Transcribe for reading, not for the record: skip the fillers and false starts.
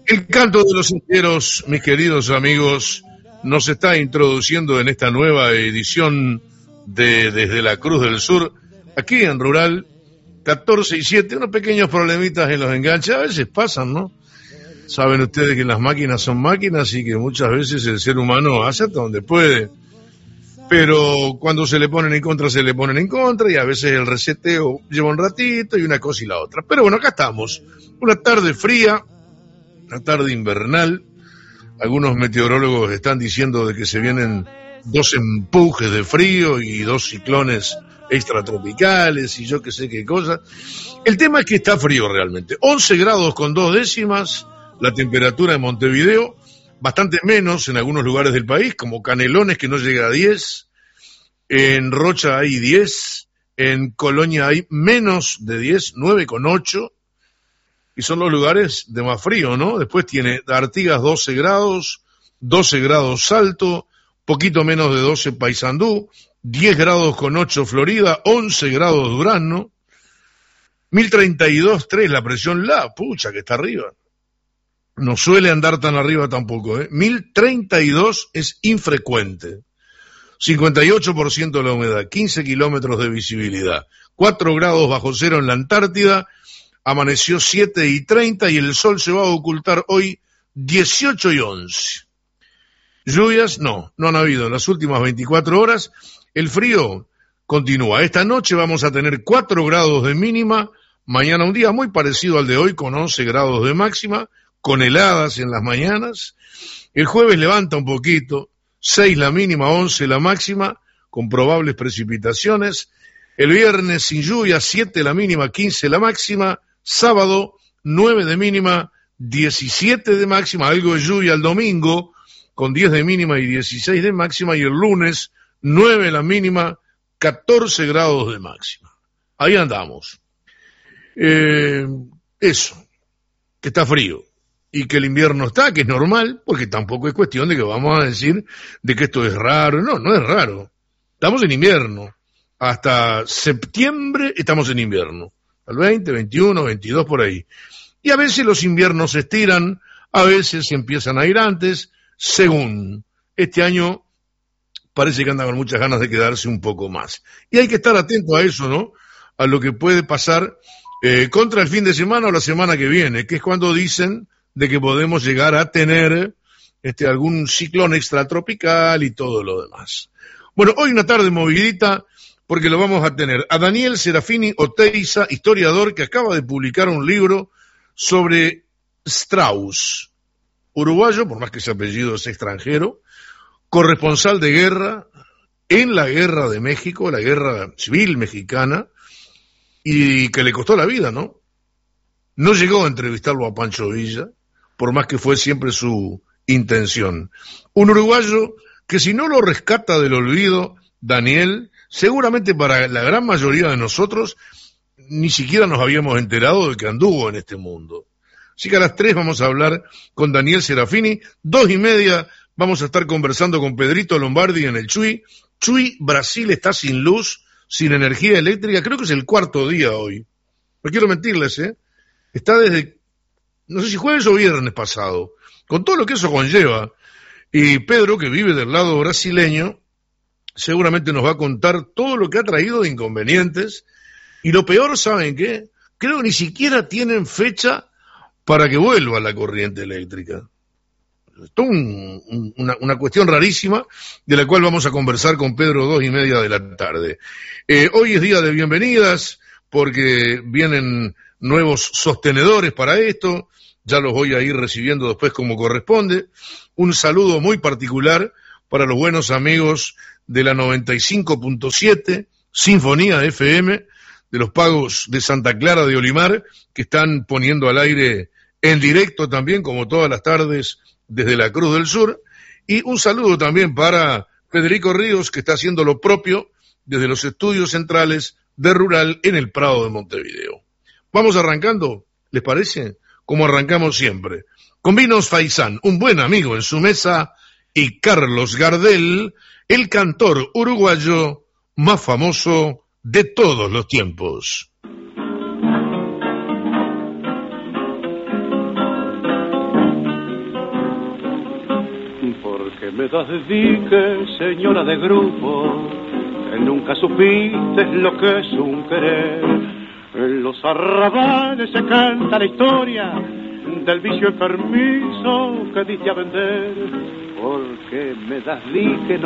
El canto de los esteros, mis queridos amigos, nos está introduciendo en esta nueva edición de Desde la Cruz del Sur, aquí en Rural 14 y 7, unos pequeños problemitas en los enganches, a veces pasan, ¿no? Saben ustedes que las máquinas son máquinas y que muchas veces el ser humano hace hasta donde puede. Pero cuando se le ponen en contra, se le ponen en contra y a veces el reseteo lleva un ratito y una cosa y la otra. Pero bueno, acá estamos. Una tarde fría, una tarde invernal. Algunos meteorólogos están diciendo de que se vienen 2 empujes de frío y 2 ciclones extratropicales y yo qué sé qué cosa. El tema es que está frío realmente. 11 grados con 2 décimas la temperatura en Montevideo, bastante menos en algunos lugares del país, como Canelones, que no llega a 10, en Rocha hay 10, en Colonia hay menos de 10, 9,8, y son los lugares de más frío, ¿no? Después tiene Artigas 12 grados Salto, poquito menos de 12 Paysandú, 10 grados con 8 Florida, 11 grados Durazno, 1032,3 la presión, la pucha que está arriba. No suele andar tan arriba tampoco, ¿eh? 1032 es infrecuente. 58% de la humedad, 15 kilómetros de visibilidad, 4 grados bajo cero en la Antártida, amaneció 7:30 y el sol se va a ocultar hoy 18:11. Lluvias, no han habido en las últimas 24 horas. El frío continúa. Esta noche vamos a tener 4 grados de mínima, mañana un día muy parecido al de hoy con 11 grados de máxima, con heladas en las mañanas. El jueves levanta un poquito, 6 la mínima, 11 la máxima, con probables precipitaciones. El viernes sin lluvia, 7 la mínima, 15 la máxima. Sábado, 9 de mínima, 17 de máxima, algo de lluvia el domingo, con 10 de mínima y 16 de máxima. Y el lunes, 9 la mínima, 14 grados de máxima. Ahí andamos. Eso, que está frío. Y que el invierno está, que es normal, porque tampoco es cuestión de que vamos a decir de que esto es raro. No es raro. Estamos en invierno. Hasta septiembre estamos en invierno. Al 20, 21, 22 por ahí. Y a veces los inviernos se estiran, a veces empiezan a ir antes, según. Este año parece que anda con muchas ganas de quedarse un poco más. Y hay que estar atento a eso, ¿no? A lo que puede pasar contra el fin de semana o la semana que viene, que es cuando dicen de que podemos llegar a tener algún ciclón extratropical y todo lo demás. Bueno, hoy una tarde movidita, porque lo vamos a tener a Daniel Serafini Oteiza, historiador, que acaba de publicar un libro sobre Strauss, uruguayo, por más que ese apellido es extranjero, corresponsal de guerra en la guerra de México, la guerra civil mexicana, y que le costó la vida, ¿no? No llegó a entrevistarlo a Pancho Villa, por más que fue siempre su intención. Un uruguayo que si no lo rescata del olvido, Daniel, seguramente para la gran mayoría de nosotros, ni siquiera nos habíamos enterado de que anduvo en este mundo. Así que a las 3 vamos a hablar con Daniel Serafini, 2:30 vamos a estar conversando con Pedrito Lombardi en el Chuy. Chuy, Brasil está sin luz, sin energía eléctrica, creo que es el 4º día hoy. No quiero mentirles, está desde, no sé si jueves o viernes pasado, con todo lo que eso conlleva. Y Pedro, que vive del lado brasileño, seguramente nos va a contar todo lo que ha traído de inconvenientes. Y lo peor, ¿saben qué? Creo que ni siquiera tienen fecha para que vuelva la corriente eléctrica. Esto es una cuestión rarísima, de la cual vamos a conversar con Pedro 2:30 de la tarde. Hoy es día de bienvenidas, porque vienen nuevos sostenedores para esto. Ya los voy a ir recibiendo después como corresponde. Un saludo muy particular para los buenos amigos de la 95.7, Sinfonía FM, de los Pagos de Santa Clara de Olimar, que están poniendo al aire en directo también, como todas las tardes, desde la Cruz del Sur. Y un saludo también para Federico Ríos, que está haciendo lo propio desde los estudios centrales de Rural en el Prado de Montevideo. Vamos arrancando, ¿les parece? Como arrancamos siempre. Con Vinos Faisán, un buen amigo en su mesa, y Carlos Gardel, el cantor uruguayo más famoso de todos los tiempos. que me das dique, señora de grupo, que nunca supiste lo que es un querer. En los arrabales se canta la historia del vicio enfermizo que diste a vender, porque me das dique.